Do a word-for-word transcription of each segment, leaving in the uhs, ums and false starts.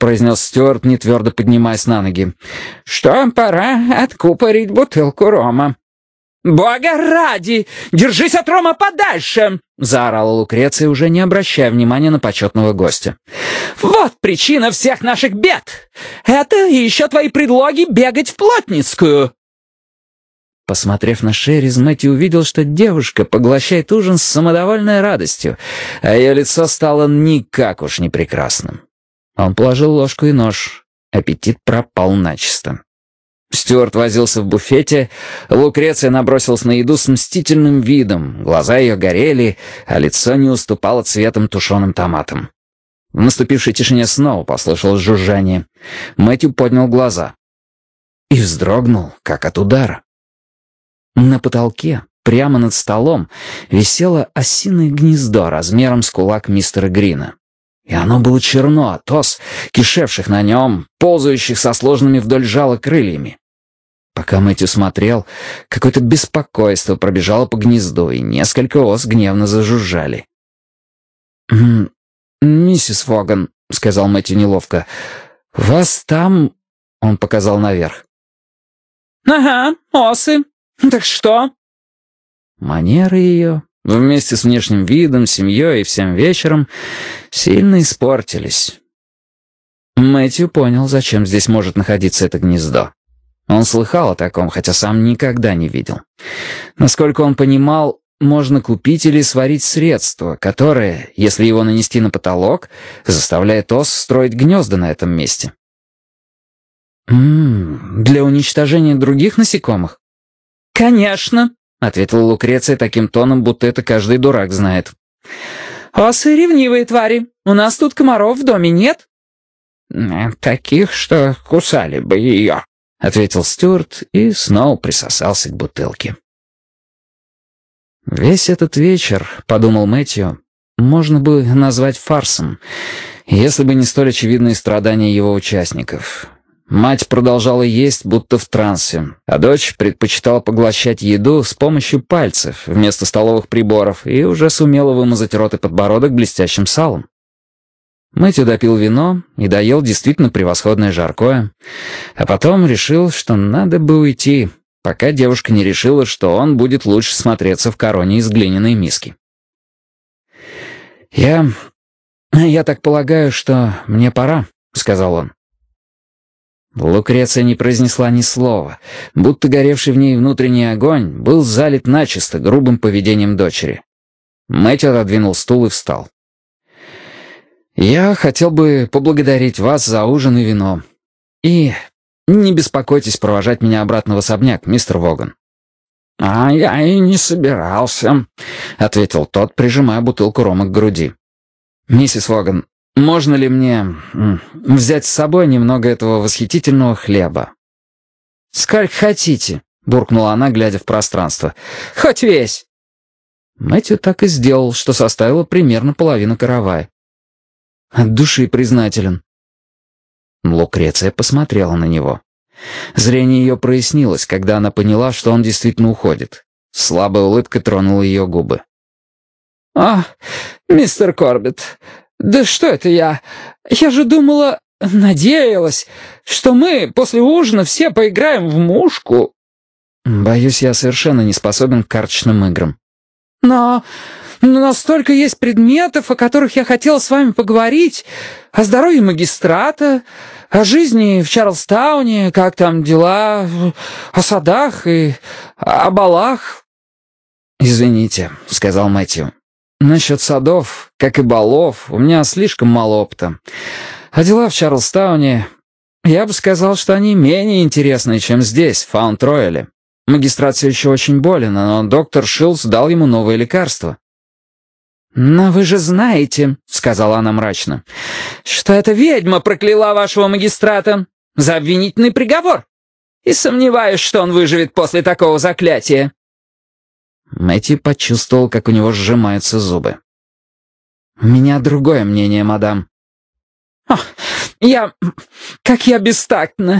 произнес Стюарт, не твердо поднимаясь на ноги, — «что пора откупорить бутылку рома». «Бога ради! Держись от рома подальше!» — заорала Лукреция, уже не обращая внимания на почетного гостя. «Вот причина всех наших бед! Это и еще твои предлоги бегать в Плотницкую!» Посмотрев на Шерриз, Мэтью увидел, что девушка поглощает ужин с самодовольной радостью, а ее лицо стало никак уж не прекрасным. Он положил ложку и нож. Аппетит пропал начисто. Стюарт возился в буфете, Лукреция набросилась на еду с мстительным видом, глаза ее горели, а лицо не уступало цветом тушеным томатом. В наступившей тишине снова послышалось жужжание. Мэтью поднял глаза и вздрогнул, как от удара. На потолке, прямо над столом, висело осиное гнездо размером с кулак мистера Грина. И оно было черно от ос, кишевших на нем, ползающих со сложными вдоль жала крыльями. Пока Мэтью смотрел, какое-то беспокойство пробежало по гнезду, и несколько ос гневно зажужжали. «М-м, «Миссис Воган», — сказал Мэтью неловко, — «вас там...» — он показал наверх. «Ага, осы. Так что?» Манеры ее, вместе с внешним видом, семьей и всем вечером, сильно испортились. Мэтью понял, зачем здесь может находиться это гнездо. Он слыхал о таком, хотя сам никогда не видел. Насколько он понимал, можно купить или сварить средство, которое, если его нанести на потолок, заставляет ос строить гнезда на этом месте. «М-м, для уничтожения других насекомых?» «Конечно», — ответила Лукреция таким тоном, будто это каждый дурак знает. «Осы ревнивые твари. У нас тут комаров в доме нет?» «Таких, что кусали бы ее», — ответил Стюарт и снова присосался к бутылке. «Весь этот вечер, — подумал Мэтью, — можно бы назвать фарсом, если бы не столь очевидные страдания его участников». Мать продолжала есть, будто в трансе, а дочь предпочитала поглощать еду с помощью пальцев вместо столовых приборов и уже сумела вымазать рот и подбородок блестящим салом. Мэтью допил вино и доел действительно превосходное жаркое, а потом решил, что надо бы уйти, пока девушка не решила, что он будет лучше смотреться в короне из глиняной миски. «Я... я так полагаю, что мне пора», — сказал он. Лукреция не произнесла ни слова, будто горевший в ней внутренний огонь был залит начисто грубым поведением дочери. Мэтью отодвинул стул и встал. «Я хотел бы поблагодарить вас за ужин и вино. И не беспокойтесь провожать меня обратно в особняк, мистер Воган». «А я и не собирался», — ответил тот, прижимая бутылку рома к груди. «Миссис Воган, можно ли мне взять с собой немного этого восхитительного хлеба?» «Сколько хотите», — буркнула она, глядя в пространство. «Хоть весь». Мэтью так и сделал, что составило примерно половину каравая. «От души признателен». Лукреция посмотрела на него. Зрение ее прояснилось, когда она поняла, что он действительно уходит. Слабая улыбка тронула ее губы. «Ах, мистер Корбетт, да что это я? Я же думала, надеялась, что мы после ужина все поиграем в мушку». «Боюсь, я совершенно не способен к карточным играм». «Но... но столько есть предметов, о которых я хотела с вами поговорить. О здоровье магистрата, о жизни в Чарльстауне, как там дела, о садах и о балах». «Извините», — сказал Мэтью. «Насчет садов, как и балов, у меня слишком мало опыта. А дела в Чарльстауне, я бы сказал, что они менее интересные, чем здесь, в Фаунд-Рояле. Магистрат все еще очень болен, но доктор Шилдс дал ему новое лекарство». «Но вы же знаете, — сказала она мрачно, — что эта ведьма прокляла вашего магистрата за обвинительный приговор. И сомневаюсь, что он выживет после такого заклятия». Мэтью почувствовал, как у него сжимаются зубы. «У меня другое мнение, мадам». «Ах, я... как я бестактна.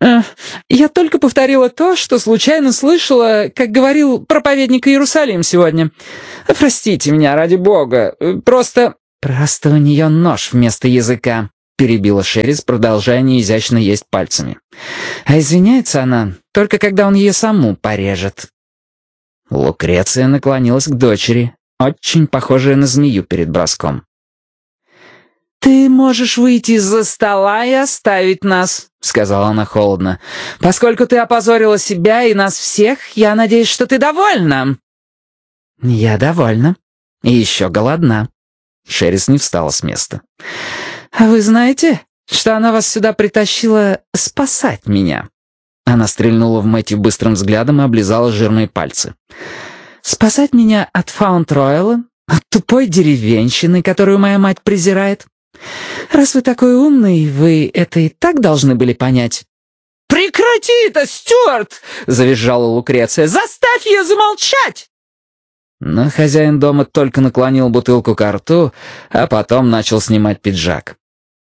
Я только повторила то, что случайно слышала, как говорил проповедник Иерусалим сегодня. Простите меня, ради бога, просто...» «Просто у нее нож вместо языка», — перебила Шерис, продолжая неизящно есть пальцами. «А извиняется она, только когда он ее саму порежет». Лукреция наклонилась к дочери, очень похожая на змею перед броском. «Ты можешь выйти из-за стола и оставить нас», — сказала она холодно. «Поскольку ты опозорила себя и нас всех, я надеюсь, что ты довольна». «Я довольна. И еще голодна». Шерис не встала с места. «А вы знаете, что она вас сюда притащила спасать меня?» Она стрельнула в Мэтью быстрым взглядом и облизала жирные пальцы. «Спасать меня от Фаунд-Ройла, от тупой деревенщины, которую моя мать презирает? Раз вы такой умный, вы это и так должны были понять». «Прекрати это, Стюарт!» — завизжала Лукреция. «Заставь ее замолчать!» Но хозяин дома только наклонил бутылку ко рту, а потом начал снимать пиджак.